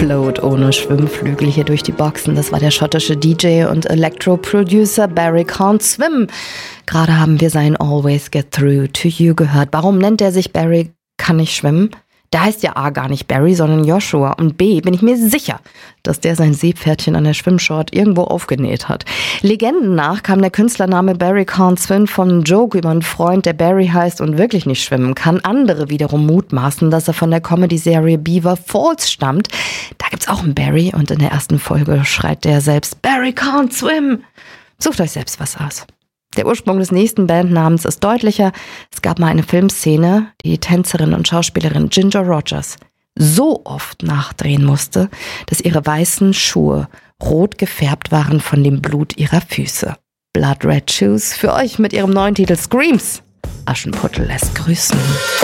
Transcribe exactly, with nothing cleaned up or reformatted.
Float ohne Schwimmflügel hier durch die Boxen. Das war der schottische D J und Electro-Producer Barry Can't Swim. Gerade haben wir sein Always Get Through to You gehört. Warum nennt er sich Barry Kann nicht schwimmen? Der heißt ja A gar nicht Barry, sondern Joshua. Und B bin ich mir sicher, dass der sein Seepferdchen an der Schwimmshort irgendwo aufgenäht hat. Legenden nach kam der Künstlername Barry Can't Swim von Joke über einen Freund, der Barry heißt und wirklich nicht schwimmen kann. Andere wiederum mutmaßen, dass er von der Comedy-Serie Beaver Falls stammt. Da gibt's auch einen Barry und in der ersten Folge schreit der selbst Barry Can't Swim. Sucht euch selbst was aus. Der Ursprung des nächsten Bandnamens ist deutlicher. Es gab mal eine Filmszene, die die Tänzerin und Schauspielerin Ginger Rogers so oft nachdrehen musste, dass ihre weißen Schuhe rot gefärbt waren von dem Blut ihrer Füße. Blood Red Shoes für euch mit ihrem neuen Titel Screams. Aschenputtel lässt grüßen.